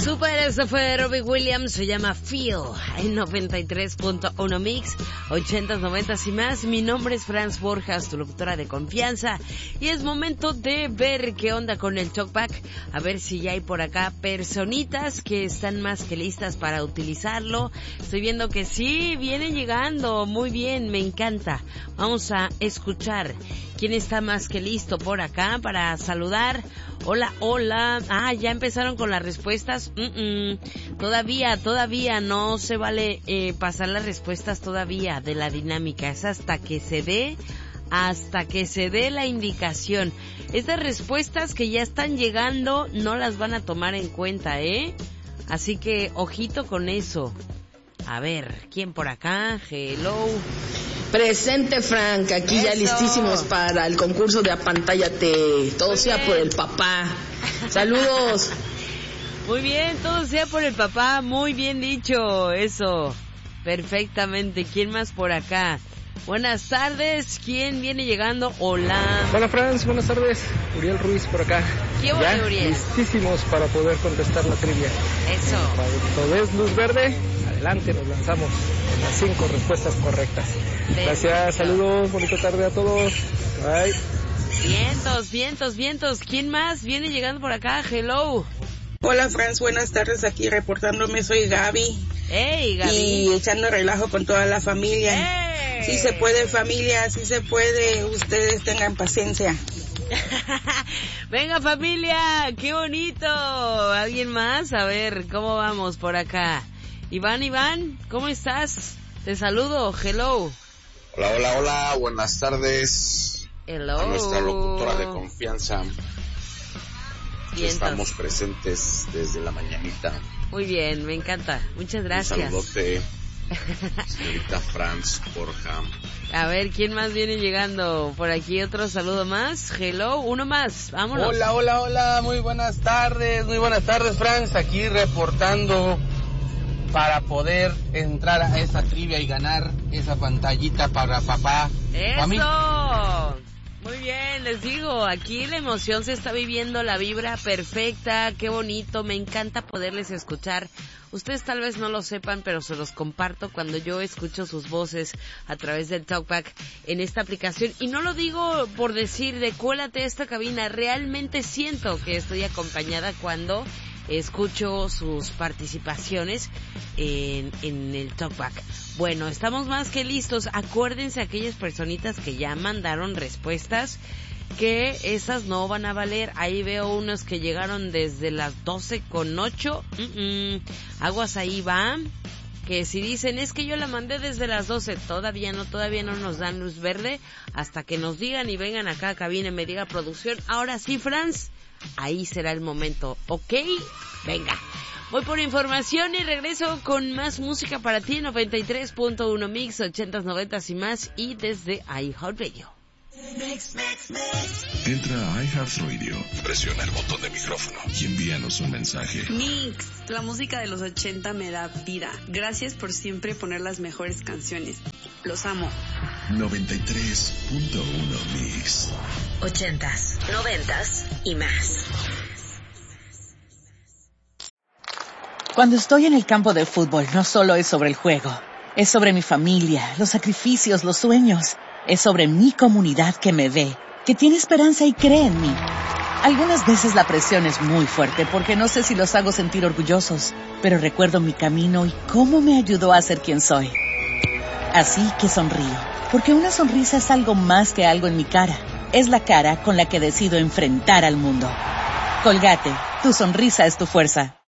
Super, eso fue Robbie Williams, se llama Feel, en 93.1 Mix, 80s, 90s y más. Mi nombre es Franz Borjas, tu locutora de confianza, y es momento de ver qué onda con el Talkback, a ver si ya hay por acá personitas que están más que listas para utilizarlo. Estoy viendo que sí, vienen llegando, muy bien, me encanta. Vamos a escuchar quién está más que listo por acá para saludar. Hola, hola. Ah, ya empezaron con las respuestas. Todavía no se vale pasar las respuestas todavía de la dinámica. Es hasta que se dé la indicación. Estas respuestas que ya están llegando no las van a tomar en cuenta, ¿eh? Así que ojito con eso. A ver, ¿quién por acá? Hello. Presente, Frank, aquí Eso. Ya listísimos para el concurso de Apantállate. Todo sea por el papá. Saludos. Muy bien, todo sea por el papá, muy bien dicho, eso, perfectamente. ¿Quién más por acá? Buenas tardes, ¿quién viene llegando? Hola. Hola, Franz, buenas tardes. Uriel Ruiz por acá. ¿Qué onda, ya Uriel? Listísimos para poder contestar la trivia. Eso. Cuando ves luz verde, adelante, nos lanzamos con las 5 respuestas correctas. Gracias, saludos, bonita tarde a todos. Bye. Vientos. ¿Quién más viene llegando por acá? Hello. Hola, Franz, buenas tardes, aquí reportándome, soy Gaby. Hey, Gaby. Y echando relajo con toda la familia. Hey. Sí se puede, familia, sí se puede, ustedes tengan paciencia. Venga, familia, qué bonito. ¿Alguien más? A ver, ¿cómo vamos por acá? Iván, ¿cómo estás? Te saludo, hello. Hola, buenas tardes. Hello. A nuestra locutora de confianza. Estamos presentes desde la mañanita. Muy bien, me encanta. Muchas gracias. Un saludote, señorita Franz Borja. A ver, ¿quién más viene llegando? Por aquí otro saludo más. Hello, uno más. Vámonos. Hola. Muy buenas tardes, Franz. Aquí reportando para poder entrar a esa trivia y ganar esa pantallita para papá. ¡Eso! Muy bien, les digo, aquí la emoción se está viviendo, la vibra perfecta, qué bonito, me encanta poderles escuchar. Ustedes tal vez no lo sepan, pero se los comparto cuando yo escucho sus voces a través del Talkback en esta aplicación. Y no lo digo por decir de cuélate a esta cabina, realmente siento que estoy acompañada cuando escucho sus participaciones en el Talkback. Bueno, estamos más que listos. Acuérdense aquellas personitas que ya mandaron respuestas, que esas no van a valer. Ahí veo unos que llegaron desde las 12:08. Aguas ahí va. Que si dicen, es que yo la mandé desde las 12, todavía no nos dan luz verde hasta que nos digan y vengan acá a cabina y me diga producción. Ahora sí, Franz, ahí será el momento, ¿ok? Venga, voy por información y regreso con más música para ti, 93.1 Mix, 80s, 90s y más, y desde iHeartRadio. Entra a iHeartRadio, presiona el botón de micrófono y envíanos un mensaje. Mix, la música de los 80 me da vida. Gracias por siempre poner las mejores canciones. Los amo. 93.1 Mix. 80s, 90s y más. Cuando estoy en el campo de fútbol, no solo es sobre el juego. Es sobre mi familia, los sacrificios, los sueños. Es sobre mi comunidad que me ve, que tiene esperanza y cree en mí. Algunas veces la presión es muy fuerte porque no sé si los hago sentir orgullosos, pero recuerdo mi camino y cómo me ayudó a ser quien soy. Así que sonrío, porque una sonrisa es algo más que algo en mi cara. Es la cara con la que decido enfrentar al mundo. Colgate, tu sonrisa es tu fuerza.